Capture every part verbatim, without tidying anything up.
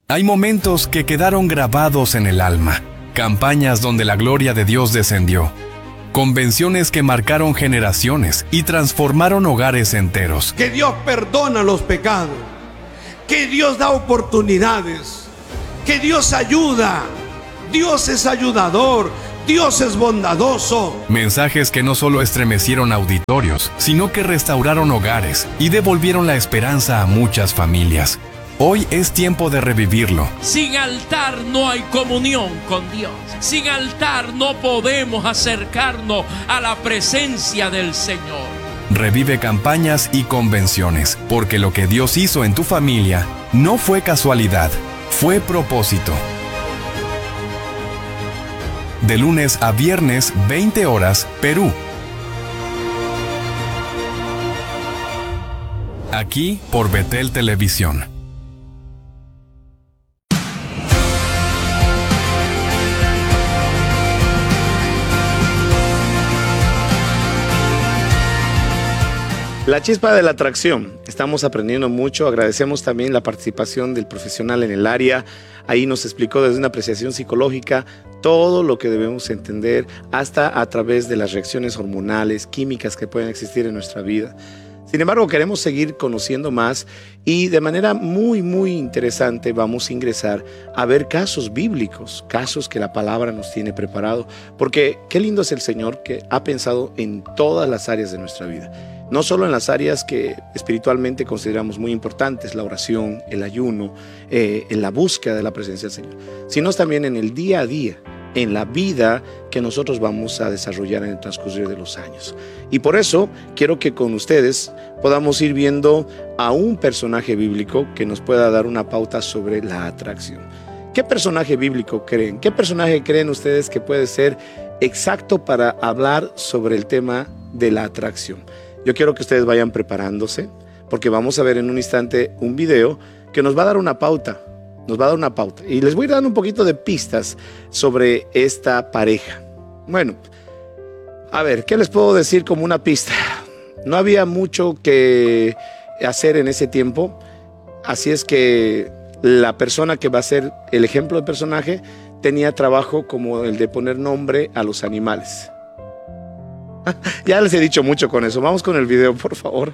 Hay momentos que quedaron grabados en el alma, campañas donde la gloria de Dios descendió, convenciones que marcaron generaciones y transformaron hogares enteros. Que Dios perdona los pecados, que Dios da oportunidades, que Dios ayuda, Dios es ayudador, Dios es bondadoso. Mensajes que no solo estremecieron auditorios, sino que restauraron hogares y devolvieron la esperanza a muchas familias. Hoy es tiempo de revivirlo. Sin altar no hay comunión con Dios. Sin altar no podemos acercarnos a la presencia del Señor. Revive campañas y convenciones, porque lo que Dios hizo en tu familia no fue casualidad, fue propósito. De lunes a viernes, veinte horas, Perú. Aquí por Betel Televisión. La chispa de la atracción. Estamos aprendiendo mucho. Agradecemos también la participación del profesional en el área. Ahí nos explicó desde una apreciación psicológica todo lo que debemos entender, hasta a través de las reacciones hormonales, químicas que pueden existir en nuestra vida. Sin embargo, queremos seguir conociendo más y de manera muy, muy interesante vamos a ingresar a ver casos bíblicos, casos que la palabra nos tiene preparado, porque qué lindo es el Señor que ha pensado en todas las áreas de nuestra vida. No solo en las áreas que espiritualmente consideramos muy importantes, la oración, el ayuno, eh, en la búsqueda de la presencia del Señor, sino también en el día a día, en la vida que nosotros vamos a desarrollar en el transcurrir de los años. Y por eso quiero que con ustedes podamos ir viendo a un personaje bíblico que nos pueda dar una pauta sobre la atracción. ¿Qué personaje bíblico creen? ¿Qué personaje creen ustedes que puede ser exacto para hablar sobre el tema de la atracción? Yo quiero que ustedes vayan preparándose, porque vamos a ver en un instante un video que nos va a dar una pauta, nos va a dar una pauta. Y les voy a ir dando un poquito de pistas sobre esta pareja. Bueno, a ver, ¿qué les puedo decir como una pista? No había mucho que hacer en ese tiempo, así es que la persona que va a ser el ejemplo de personaje tenía trabajo como el de poner nombre a los animales. Ya les he dicho mucho con eso. Vamos con el video, por favor.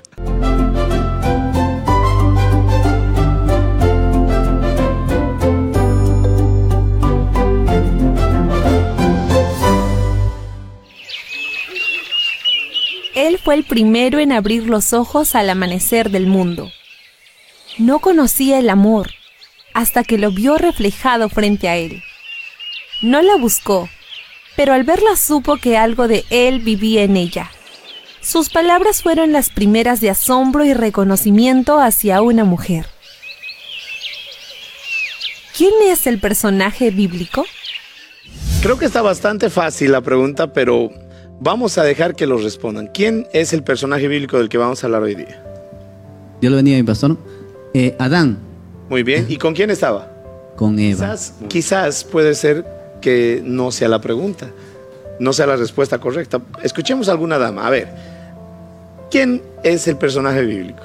Él fue el primero en abrir los ojos al amanecer del mundo. No conocía el amor hasta que lo vio reflejado frente a él. No la buscó, pero al verla supo que algo de él vivía en ella. Sus palabras fueron las primeras de asombro y reconocimiento hacia una mujer. ¿Quién es el personaje bíblico? Creo que está bastante fácil la pregunta, pero vamos a dejar que lo respondan. ¿Quién es el personaje bíblico del que vamos a hablar hoy día? Dios lo bendiga, mi pastor. Eh, Adán. Muy bien. ¿Y con quién estaba? Con Eva. Quizás, quizás puede ser que no sea la pregunta, no sea la respuesta correcta. Escuchemos a alguna dama. A ver, ¿quién es el personaje bíblico?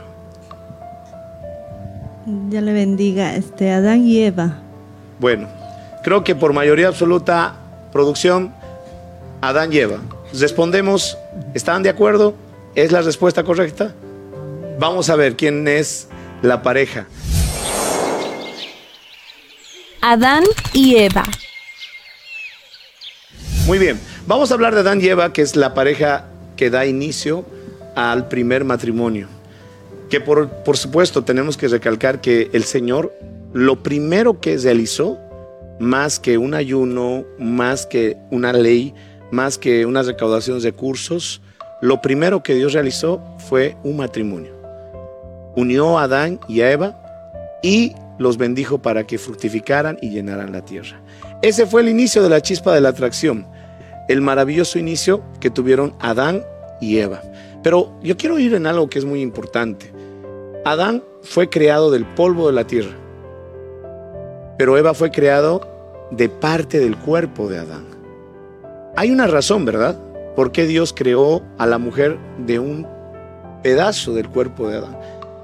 Dios le bendiga, este, Adán y Eva. Bueno, creo que por mayoría absoluta, producción, Adán y Eva. Respondemos, ¿están de acuerdo? ¿Es la respuesta correcta? Vamos a ver quién es la pareja. Adán y Eva. Muy bien, vamos a hablar de Adán y Eva, que es la pareja que da inicio al primer matrimonio. Que por, por supuesto tenemos que recalcar que el Señor lo primero que realizó, más que un ayuno, más que una ley, más que una recaudación de recursos, lo primero que Dios realizó fue un matrimonio. Unió a Adán y a Eva y los bendijo para que fructificaran y llenaran la tierra. Ese fue el inicio de la chispa de la atracción, el maravilloso inicio que tuvieron Adán y Eva. Pero yo quiero ir en algo que es muy importante. Adán fue creado del polvo de la tierra, pero Eva fue creado de parte del cuerpo de Adán. Hay una razón, ¿verdad? ¿Por qué Dios creó a la mujer de un pedazo del cuerpo de Adán?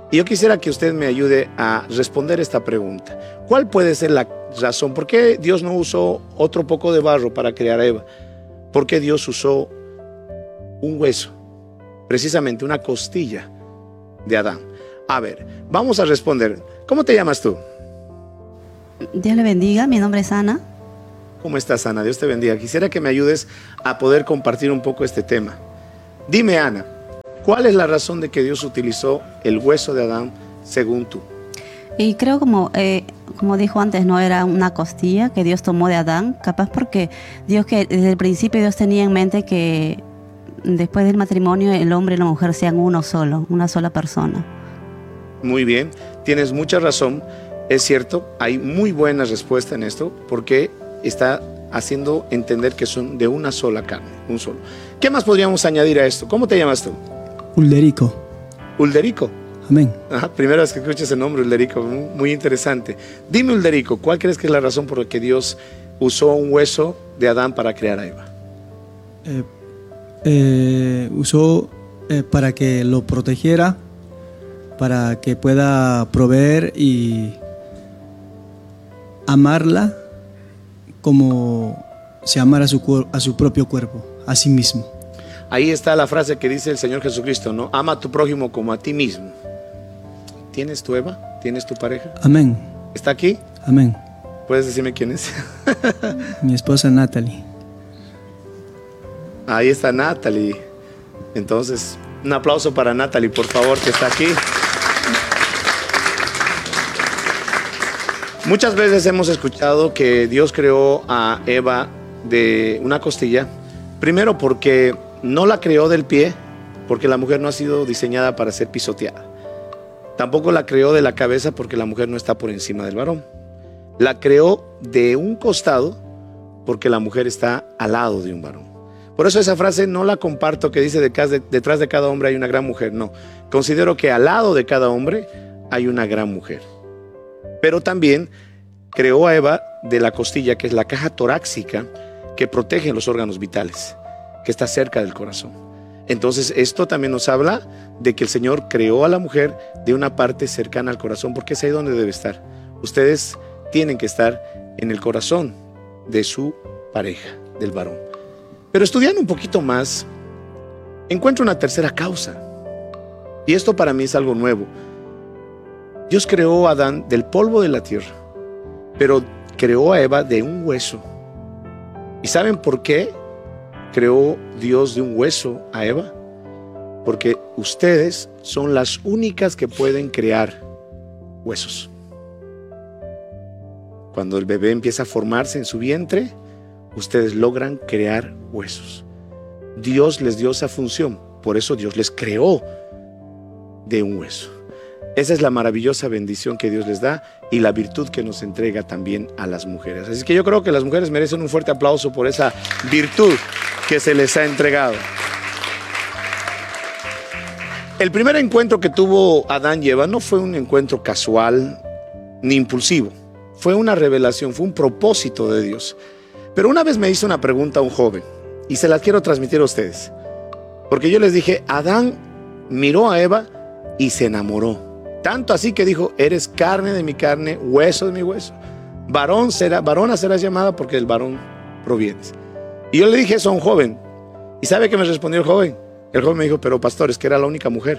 Y yo quisiera que usted me ayude a responder esta pregunta. ¿Cuál puede ser la razón? ¿Por qué Dios no usó otro poco de barro para crear a Eva? ¿Por qué Dios usó un hueso? Precisamente una costilla de Adán. A ver, vamos a responder. ¿Cómo te llamas tú? Dios le bendiga, mi nombre es Ana. ¿Cómo estás, Ana? Dios te bendiga. Quisiera que me ayudes a poder compartir un poco este tema. Dime, Ana, ¿cuál es la razón de que Dios utilizó el hueso de Adán según tú? Y creo como, eh, como dijo antes, no era una costilla que Dios tomó de Adán, capaz porque Dios que desde el principio Dios tenía en mente que después del matrimonio el hombre y la mujer sean uno solo, una sola persona. Muy bien, tienes mucha razón. Es cierto, hay muy buena respuesta en esto porque está haciendo entender que son de una sola carne, un solo. ¿Qué más podríamos añadir a esto? ¿Cómo te llamas tú? Ulderico. Ulderico. Amén. Ajá, primera vez que escuchas el nombre Ulderico, muy, muy interesante. Dime, Ulderico, ¿cuál crees que es la razón por la que Dios usó un hueso de Adán para crear a Eva? Eh, eh, usó eh, para que lo protegiera, para que pueda proveer y amarla como se amara a su, a su propio cuerpo, a sí mismo. Ahí está la frase que dice el Señor Jesucristo, ¿no? Ama a tu prójimo como a ti mismo. ¿Tienes tu Eva? ¿Tienes tu pareja? Amén. ¿Está aquí? Amén. ¿Puedes decirme quién es? Mi esposa Natalie. Ahí está Natalie. Entonces, un aplauso para Natalie, por favor, que está aquí. Muchas veces hemos escuchado que Dios creó a Eva de una costilla, primero porque no la creó del pie, porque la mujer no ha sido diseñada para ser pisoteada. Tampoco la creó de la cabeza porque la mujer no está por encima del varón. La creó de un costado porque la mujer está al lado de un varón. Por eso esa frase no la comparto que dice detrás de cada hombre hay una gran mujer. No, considero que al lado de cada hombre hay una gran mujer. Pero también creó a Eva de la costilla, que es la caja torácica que protege los órganos vitales, que está cerca del corazón. Entonces esto también nos habla de que el Señor creó a la mujer de una parte cercana al corazón, porque es ahí donde debe estar. Ustedes tienen que estar en el corazón de su pareja, del varón. Pero estudiando un poquito más, encuentro una tercera causa. Y esto para mí es algo nuevo. Dios creó a Adán del polvo de la tierra, pero creó a Eva de un hueso. ¿Y saben por qué creó Dios de un hueso a Eva? Porque ustedes son las únicas que pueden crear huesos. Cuando el bebé empieza a formarse en su vientre, ustedes logran crear huesos. Dios les dio esa función, por eso Dios les creó de un hueso. Esa es la maravillosa bendición que Dios les da y la virtud que nos entrega también a las mujeres. Así que yo creo que las mujeres merecen un fuerte aplauso por esa virtud que se les ha entregado. El primer encuentro que tuvo Adán y Eva no fue un encuentro casual ni impulsivo. Fue una revelación, fue un propósito de Dios. Pero una vez me hizo una pregunta a un joven y se la quiero transmitir a ustedes. Porque yo les dije, Adán miró a Eva y se enamoró. Tanto así que dijo, eres carne de mi carne, hueso de mi hueso. Varón será, varona serás llamada porque del varón provienes. Y yo le dije eso a un joven. ¿Y sabe qué me respondió el joven? El joven me dijo, pero pastor, es que era la única mujer.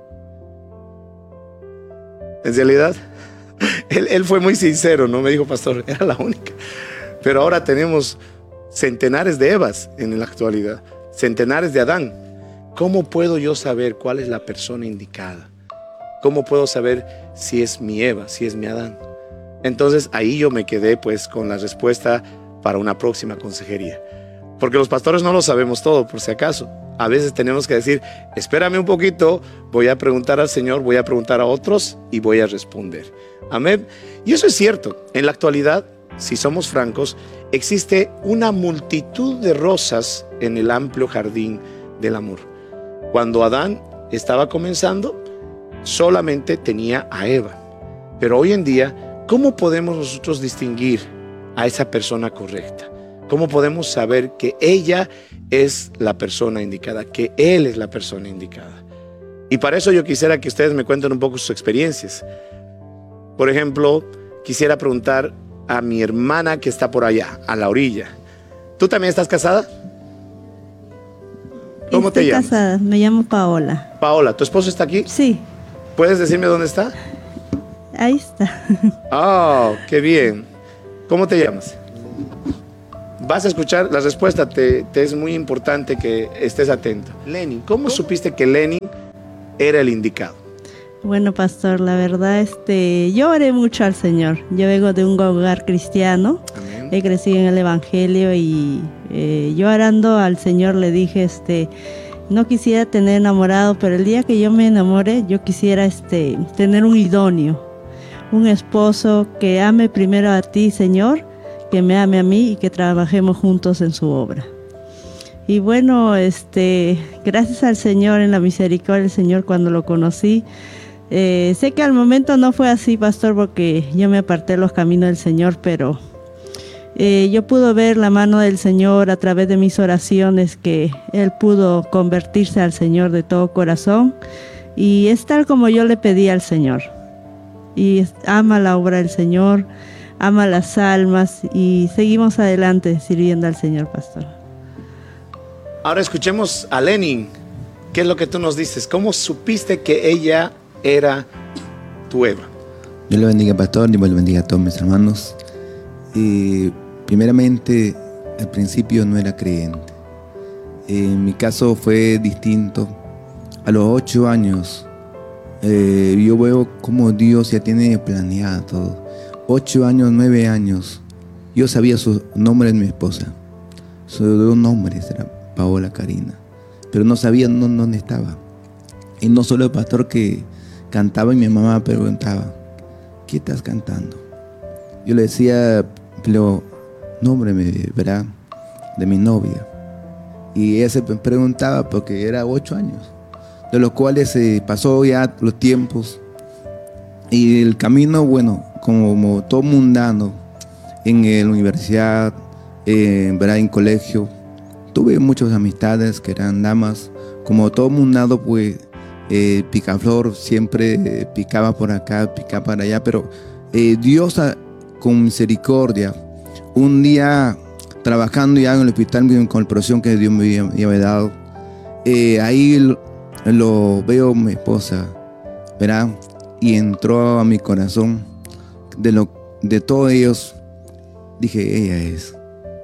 En realidad, él, él fue muy sincero, no me dijo, pastor, era la única. Pero ahora tenemos centenares de Evas en la actualidad, centenares de Adán. ¿Cómo puedo yo saber cuál es la persona indicada? ¿Cómo puedo saber si es mi Eva, si es mi Adán? Entonces ahí yo me quedé pues con la respuesta para una próxima consejería. Porque los pastores no lo sabemos todo, por si acaso. A veces tenemos que decir, espérame un poquito, voy a preguntar al Señor, voy a preguntar a otros y voy a responder. Amén. Y eso es cierto. En la actualidad, si somos francos, existe una multitud de rosas en el amplio jardín del amor. Cuando Adán estaba comenzando, solamente tenía a Eva. Pero hoy en día, ¿cómo podemos nosotros distinguir a esa persona correcta? ¿Cómo podemos saber que ella es la persona indicada, que él es la persona indicada? Y para eso yo quisiera que ustedes me cuenten un poco sus experiencias. Por ejemplo, quisiera preguntar a mi hermana que está por allá, a la orilla. ¿Tú también estás casada? ¿Cómo Estoy te llamas? casada, me llamo Paola. Paola, ¿tu esposo está aquí? Sí, ¿Puedes decirme dónde está? ahí está. Ah, qué bien. ¿Cómo te llamas? Vas a escuchar la respuesta, te, te es muy importante que estés atento. Lenin, ¿cómo supiste que Lenin era el indicado? Bueno, pastor, la verdad, este, yo oré mucho al Señor. Yo vengo de un hogar cristiano. Amén. He crecido en el Evangelio y eh, yo orando al Señor le dije, este, no quisiera tener enamorado, pero el día que yo me enamore, yo quisiera este, tener un idóneo, un esposo que ame primero a ti, Señor, que me ame a mí y que trabajemos juntos en su obra. Y bueno, este, gracias al Señor, en la misericordia del Señor, cuando lo conocí, eh, sé que al momento no fue así, pastor, porque yo me aparté de los caminos del Señor, pero eh, yo pude ver la mano del Señor a través de mis oraciones, que Él pudo convertirse al Señor de todo corazón, y es tal como yo le pedí al Señor. Y es, ama la obra del Señor, ama las almas, y seguimos adelante sirviendo al Señor, pastor. Ahora escuchemos a Lenin. ¿Qué es lo que tú nos dices? ¿Cómo supiste que ella era tu Eva? Dios le bendiga, pastor. Dios le bendiga a todos mis hermanos. Y primeramente, al principio no era creyente. En mi caso fue distinto. A los ocho años, eh, yo veo cómo Dios ya tiene planeado todo. Ocho años, nueve años, yo sabía su nombre de mi esposa. Sus dos nombres eran Paola Karina, pero no sabía dónde estaba. Y no solo el pastor que cantaba, y mi mamá me preguntaba, ¿qué estás cantando? Yo le decía, pero nómbreme, ¿verdad?, de mi novia. Y ella se preguntaba porque era ocho años, de los cuales se eh, pasó ya los tiempos. Y el camino, bueno, como todo mundano, en la universidad, eh, ¿verdad?, en colegio, tuve muchas amistades que eran damas. Como todo mundano, pues, eh, picaflor, siempre eh, picaba por acá, picaba para allá, pero eh, Dios con misericordia, un día trabajando ya en el hospital con la profesión que Dios me había, me había dado, eh, ahí lo, lo veo mi esposa, ¿verdad?, y entró a mi corazón. De, lo, de todos ellos, dije, ella es.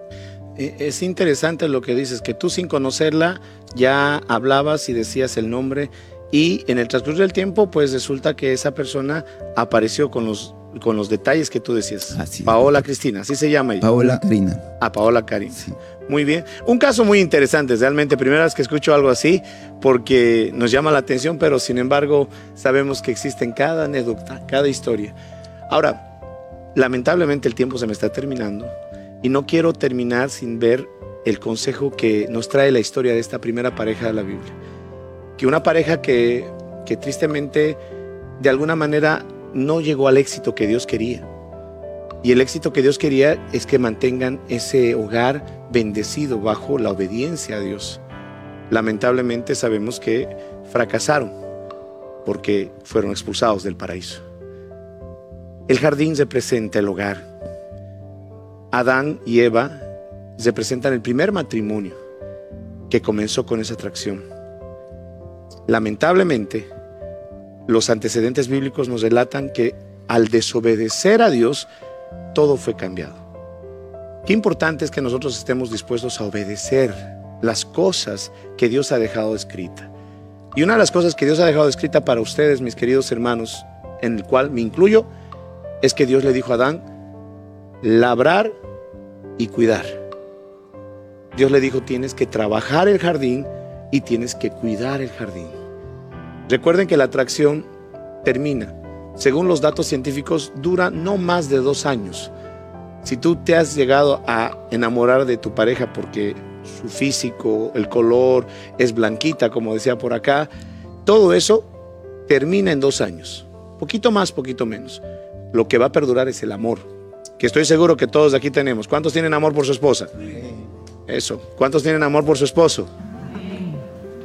Es interesante lo que dices, que tú sin conocerla ya hablabas y decías el nombre, y en el transcurso del tiempo pues resulta que esa persona apareció con los, con los detalles que tú decías. Así Paola es. Cristina, así se llama ella. Paola Karina. Ah, Paola Karina. Sí. Muy bien. Un caso muy interesante, realmente, primera vez que escucho algo así, porque nos llama la atención, pero sin embargo sabemos que existen cada anécdota, cada historia. Ahora, lamentablemente el tiempo se me está terminando. Y no quiero terminar sin ver el consejo que nos trae la historia de esta primera pareja de la Biblia. Que una pareja que, que tristemente, de alguna manera, no llegó al éxito que Dios quería. Y el éxito que Dios quería es que mantengan ese hogar bendecido bajo la obediencia a Dios. Lamentablemente sabemos que fracasaron porque fueron expulsados del paraíso. El jardín representa el hogar. Adán y Eva representan el primer matrimonio que comenzó con esa atracción. Lamentablemente, los antecedentes bíblicos nos relatan que al desobedecer a Dios, todo fue cambiado. Qué importante es que nosotros estemos dispuestos a obedecer las cosas que Dios ha dejado escritas. Y una de las cosas que Dios ha dejado escrita para ustedes, mis queridos hermanos, en el cual me incluyo, es que Dios le dijo a Adán, labrar y cuidar. Dios le dijo, tienes que trabajar el jardín y tienes que cuidar el jardín. Recuerden que la atracción termina. Según los datos científicos, dura no más de dos años. Si tú te has llegado a enamorar de tu pareja porque su físico, el color, es blanquita, como decía por acá, todo eso termina en dos años. Poquito más, poquito menos. Lo que va a perdurar es el amor, que estoy seguro que todos de aquí tenemos. ¿Cuántos tienen amor por su esposa? Eso. ¿Cuántos tienen amor por su esposo?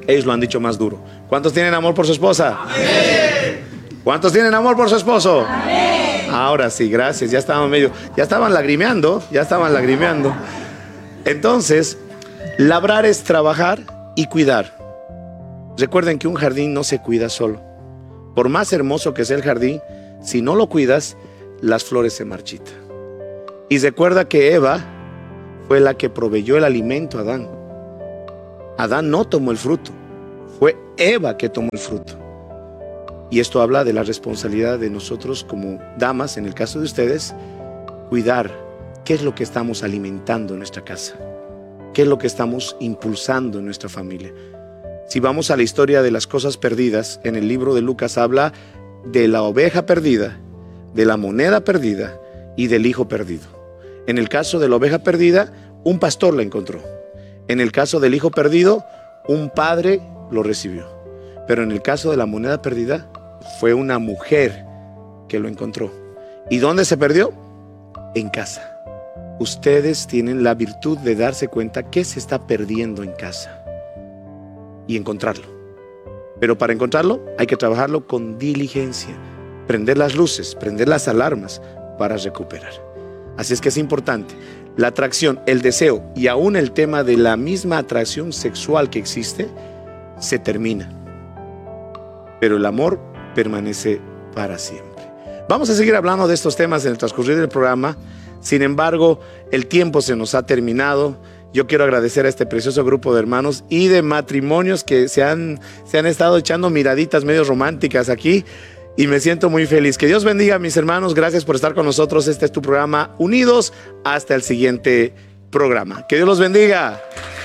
Ellos lo han dicho más duro. ¿Cuántos tienen amor por su esposa? Amén. ¿Cuántos tienen amor por su esposo? Amén. Ahora sí, gracias. Ya estaban medio, ya estaban lagrimeando, ya estaban lagrimeando. Entonces, labrar es trabajar y cuidar. Recuerden que un jardín no se cuida solo. Por más hermoso que sea el jardín, si no lo cuidas, las flores se marchitan. Y recuerda que Eva fue la que proveyó el alimento a Adán. Adán no tomó el fruto, fue Eva que tomó el fruto. Y esto habla de la responsabilidad de nosotros como damas, en el caso de ustedes, cuidar qué es lo que estamos alimentando en nuestra casa, qué es lo que estamos impulsando en nuestra familia. Si vamos a la historia de las cosas perdidas, en el libro de Lucas habla de la oveja perdida, de la moneda perdida y del hijo perdido. En el caso de la oveja perdida, un pastor la encontró. En el caso del hijo perdido, un padre lo recibió. Pero en el caso de la moneda perdida, fue una mujer que lo encontró. ¿Y dónde se perdió? En casa. Ustedes tienen la virtud de darse cuenta qué se está perdiendo en casa y encontrarlo. Pero para encontrarlo hay que trabajarlo con diligencia, prender las luces, prender las alarmas para recuperar. Así es que es importante. La atracción, el deseo y aún el tema de la misma atracción sexual que existe se termina, pero el amor permanece para siempre. Vamos a seguir hablando de estos temas en el transcurrir del programa. Sin embargo, el tiempo se nos ha terminado. Yo quiero agradecer a este precioso grupo de hermanos y de matrimonios que se han, se han estado echando miraditas medio románticas aquí. Y me siento muy feliz. Que Dios bendiga a mis hermanos. Gracias por estar con nosotros. Este es tu programa Unidos. Hasta el siguiente programa. Que Dios los bendiga.